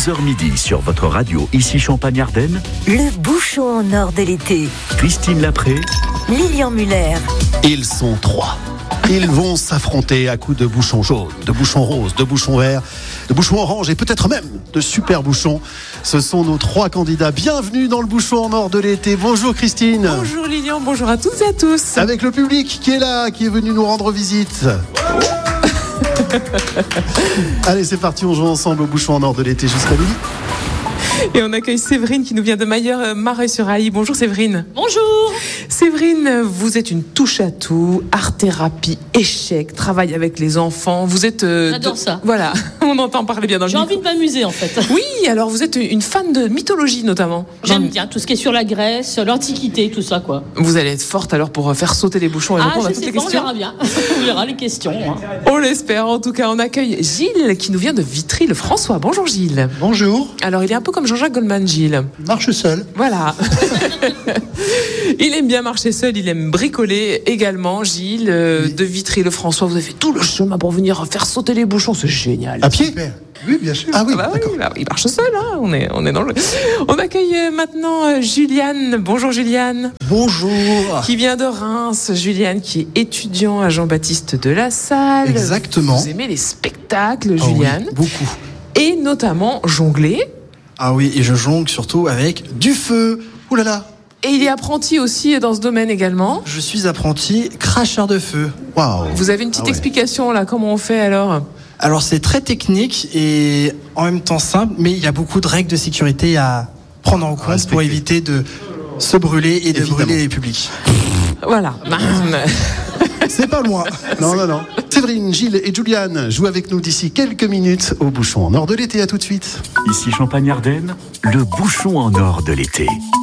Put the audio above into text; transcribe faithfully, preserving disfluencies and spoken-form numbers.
onze heures midi sur votre radio, ici Champagne-Ardenne. Le bouchon en or de l'été. Christine Lapré. Lilian Muller. Ils sont trois. Ils vont s'affronter à coups de bouchons jaunes, de bouchons roses, de bouchons verts, de bouchons orange et peut-être même de super bouchons. Ce sont nos trois candidats. Bienvenue dans le bouchon en or de l'été. Bonjour Christine. Bonjour Lilian, bonjour à toutes et à tous. Avec le public qui est là, qui est venu nous rendre visite. Allez, c'est parti, on joue ensemble au bouchon en or de l'été jusqu'à midi. Et on accueille Séverine qui nous vient de Mailleur-Marais-sur-Aï. Bonjour Séverine. Bonjour. Séverine, vous êtes une touche-à-tout, art-thérapie, échec, travail avec les enfants. Vous êtes... Euh, J'adore de... ça. Voilà, on entend parler bien dans le J'ai micro. envie de m'amuser en fait. Oui, alors vous êtes une fan de mythologie notamment. J'aime Dans... bien tout ce qui est sur la Grèce, l'Antiquité, tout ça quoi. Vous allez être forte alors pour faire sauter les bouchons et Ah, répondre à je toutes sais les pas, on questions. verra bien. On verra les questions. Hein. On l'espère. En tout cas, on accueille Gilles qui nous vient de Vitry-le-François. Bonjour Gilles. Bonjour. Alors, il est un peu comme Jean-Jacques Goldman, Gilles. Marche seul. Voilà. Il aime bien marcher seul, il aime bricoler également. Gilles, euh, Oui. de Vitry-le-François, vous avez fait tout le chemin pour venir faire sauter les bouchons, c'est génial. À pied? Super. Oui, bien sûr. Ah oui, Ah bah oui, d'accord. bah, il marche seul, hein. on, est, on est dans le... On accueille euh, maintenant euh, Juliane. Bonjour Juliane. Bonjour. Qui vient de Reims. Juliane qui est étudiant à Jean-Baptiste de la Salle. Exactement. Vous aimez les spectacles, Ah oui, Juliane. beaucoup. Et notamment jongler. Ah oui, et je jongle surtout avec du feu. Ouh là là. Et il est apprenti aussi dans ce domaine également. Je suis apprenti cracheur de feu. Waouh. Vous avez une petite Ah ouais. explication là, comment on fait alors? Alors c'est très technique et en même temps simple, mais il y a beaucoup de règles de sécurité à prendre en compte respecter. pour éviter de se brûler et de Évidemment. brûler les publics. Voilà. C'est pas loin. Non, non, non. Séverine, Gilles et Juliane jouent avec nous d'ici quelques minutes au bouchon en or de l'été. À tout de suite. Ici Champagne-Ardenne, le bouchon en or de l'été.